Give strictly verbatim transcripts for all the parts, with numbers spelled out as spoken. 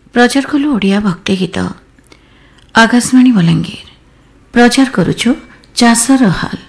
प्रचार कलु ओडिया भक्ति गीत आकाशवाणी बलांगीर प्रचार करुछु चाषर हाल।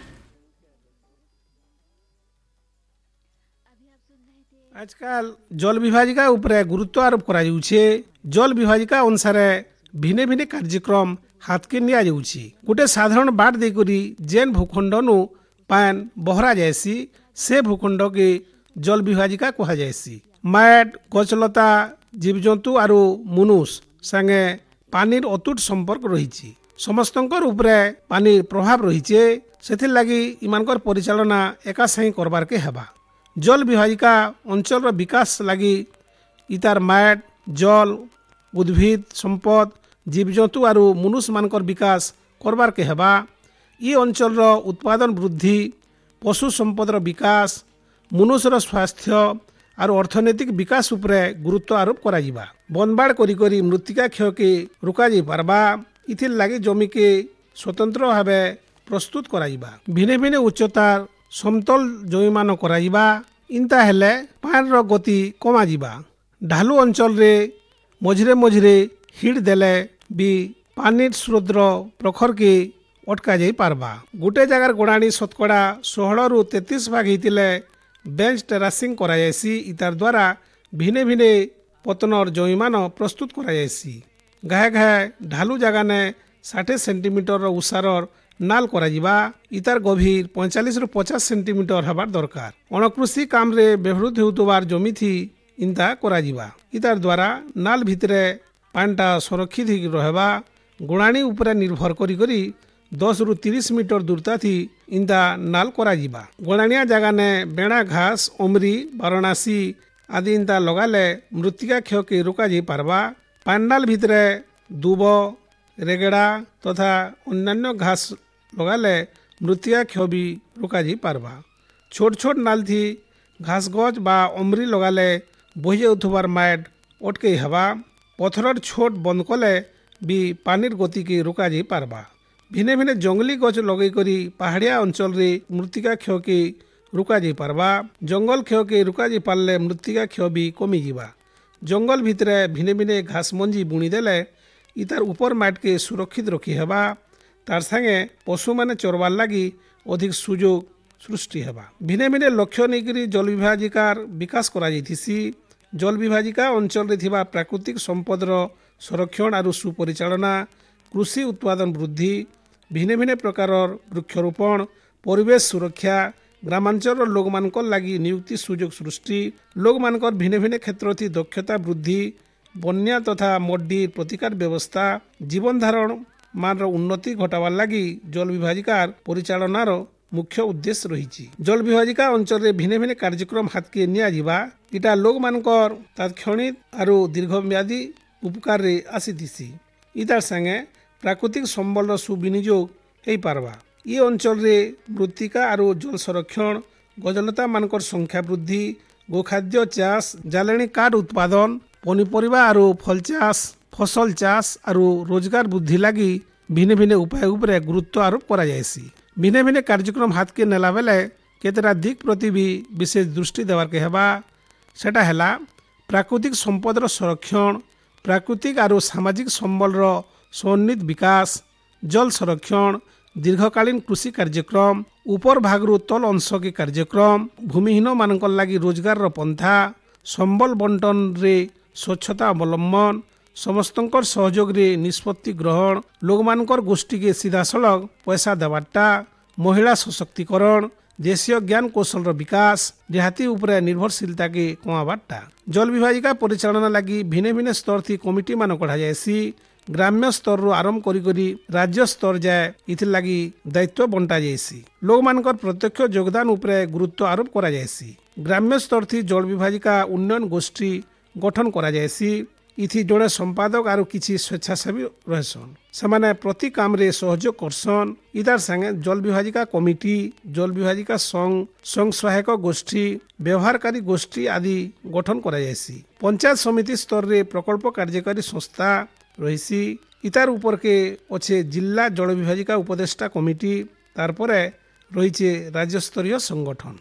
आजकल जल विभाजिका उपरे गुरुत्व आरोप करा जाउछे। जल विभाजिका अनुसार भिन्न भिन्न कार्यक्रम हाथ के निया जाउछी। गोटे साधारण बाट देकरी जेन भूखंड नु पान बहरा जायसी से भूखंड के जल विभाजिका कहा जायसी। मैट गछलता जीवजंतु आरु मनुष्य संगे पानीर अतुट संपर्क रही समस्तंकर उपरे पानीर प्रभाव रही सेथिर लगी इमानकर परिचालना एका साई करबार के हेबा। जल विभाजिका अंचल विकास लगी इतार मैट जल उद्भिद संपद जीवजंतु आरु मनुष्य मानकर विकास करबार के हेबा। ये अंचल उत्पादन वृद्धि पशु संपदर विकास मनुष्यर स्वास्थ्य और अर्थनैतिक विकास उपरे गुरुत्व आरोप करा जिबा। बनबाड़ करी करी मृत्तिका क्षय के रोका जाई पारबा। इथिर लागी जमी के स्वतंत्र भावे प्रस्तुत करा जिबा। भिन्न भिन्न उच्चतार समतल जमीमान करा जिबा। इंता हेले पान रो गति कमा जिबा। ढालू अंचल रे मझिरे मझिरे हिट देले भी पानीर स्रोतर प्रखर के अटका जाई पारबा। गोटे जगार गोड़ाणी शतकड़ा सोलह रु तैंतीस भाग होइतिले बेंच टेरासिंग करा जायसी। इतार द्वारा भिन्न भिन्न पतनर जमीमान प्रस्तुत करा जायसी। घाए घाए ढालू जगह ने साठ सेंटीमीटर उसारर नाल करा जिबा। इतार गभीर पैंतालीस रु पचास सेंटीमीटर हबार दरकार। अणकृषि काम रे व्यवहृत होउतबार जमी थी इंता करा जिबा। इतार द्वारा नाल भितरे पानटा सुरक्षित ही रहबा। गोड़ाणी उपरे निर्भर करी करी दस रु तीस मीटर दूरता थी इंदा नाल करा जिबा। गोड़ाणिया जगह ने बेड़ा घास अमरी बारणासी आदि इंदा लगाले मृत्तिका क्षय के रोका जाई पारबा। पांडाल भितरे दुब रेगड़ा तथा अन्यान्य घास लगाले मृत्तिका क्षय भी रोका जाई पारबा। छोट छोट नाल थी घास गज बा अमरी लगाले बहि जाउथबार मैट अटके हेबा। पथरर छोट बंद कले भी पानीर गति के रोका जाई पारबा। भिन्न भिन्न जंगली गछ लगई करी पहाड़िया अंचल रे मृत्तिका क्षय के रोका जाई पारबा। जंगल क्षय के रोका जाई पारले मृत्तिका क्षय भी कमी जिबा। जंगल भितरे भिन्न भिन्न घास मंजी बुणी देले इतार ऊपर मैट के सुरक्षित रखी हेबा। तार संगे पशु माने चरवार लगी अधिक सुजोग सृष्टि हेबा। भिन्न भिन्न लक्ष्य नेकरी जल विभाजिकार विकास करा जाइथिसी। जल विभाजिका अंचल रे थिबा प्राकृतिक संपदर संरक्षण आरु सुपरिचालना कृषि उत्पादन वृद्धि भिन्न भिन्न प्रकार वृक्षरोपण परिवेश सुरक्षा ग्रामांचल लोक मानकर लगी नियुक्ति सुजोग सृष्टि लोक मानकर भिन्न भिन्न क्षेत्र थी दक्षता वृद्धि बन्या तथा मड्डी प्रतिकार व्यवस्था जीवन धारण मान उन्नति घटावार लगी जल विभाजिकार परिचालनार मुख्य उद्देश्य रही। जल विभाजिका अंचल रे भिन्न भिन्न कार्यक्रम हाथ के निया जिबा। इटा लोक मानकर तात्क्षणिक आरु दीर्घम्यादी उपकार रे आसीथिसी। इतार संगे प्राकृतिक संबल सुविनियोग हो पारबा। ये अंचल रे मृत्तिका आरु जल संरक्षण गजलता मानकर संख्या वृद्धि गोखाद्य चाष जालेनी काठ उत्पादन पनीपरिबा आरु फल चाष फसल चाष आरु रोजगार वृद्धि लगी भिन्न भिन्न उपाय उपरे गुरुत्व आरोप करा जायसी। भिन्न भिन्न कार्यक्रम हाथ के नेला बेले केतेटा दिक प्रति भी विशेष दृष्टि देवार के हेबा। सेटा हेला प्राकृतिक संपदर संरक्षण प्राकृतिक आरु सामाजिक संबलर समन्वित विकास जल संरक्षण दीर्घकालीन कृषि कार्यक्रम ऊपर भागरु तल अंश के कार्यक्रम भूमिहीन मानकर लगी रोजगार पंथा संबल बंटन रे स्वच्छता अवलंबन समस्तंकर सहयोग रे निष्पत्ति ग्रहण लोक मानकर गोष्ठी के सीधा सड़क पैसा देवाटा महिला सशक्तिकरण देशीय ज्ञान कौशल विकास देहाती उपरे निर्भरशीलता के कमाबाटा। जल विभाजिका परिचालना लगी भिन्न भिन्न स्तर थी कमिटी मान कढ़ा जायसी। ग्राम्य स्तर रो आरंभ करी करी राज्य स्तर जाए इथिर लगी दायित्व बंटा जायसी। लोक मानकर प्रत्यक्ष योगदान उपरे गुरुत्व आरोप करा जायसी। ग्राम्य स्तर थी जल विभाजिका उन्नयन गोष्ठी गठन करा जायसी। इथि जड़े संपादक आरु किछि स्वेच्छासेवी रहसन सेमाने प्रति काम रे सहयोग करसन। इदार संगे जल विभाजिका कमिटी जल विभाजिका संघ संघ सहायक गोष्ठी व्यवहारकारी गोष्ठी आदि गठन करा जायसी। पंचायत समिति स्तर रे प्रकल्प कार्यकारी संस्था रहीसी। इतार ऊपर के अच्छे जिला जल विभाजिका उपदेष्टा कमिटी तार परे रहीचे राज्य स्तरीय संगठन।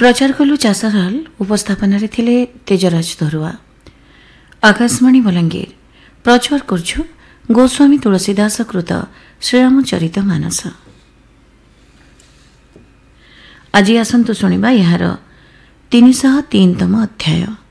प्रचार कलु चाषालाल उपस्थापन थिले तेजराज धरुआ। आकाशवाणी बलांगीर प्रचार करछु गोस्वामी तुलसीदास कृत श्रीरामचरित मानस। आज आसंतु शुणिबा यार तीन सौ तीन तम अध्याय।